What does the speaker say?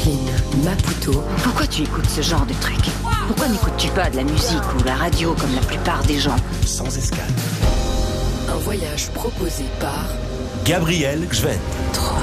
Brooklyn, Maputo. Pourquoi tu écoutes ce genre de truc? Pourquoi n'écoutes-tu pas de la musique ou la radio comme la plupart des gens? Sans escale. Un voyage proposé par Gabriel Gvent. 3.